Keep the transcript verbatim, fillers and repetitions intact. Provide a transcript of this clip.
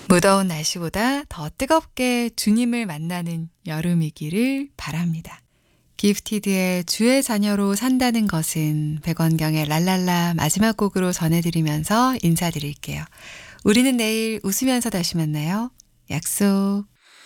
무더운 날씨보다 더 뜨겁게 주님을 만나는 여름이기를 바랍니다. 기프티드의 주의 자녀로 산다는 것은 백원경의 랄랄라 마지막 곡으로 전해드리면서 인사드릴게요. 우리는 내일 웃으면서 다시 만나요. 약속.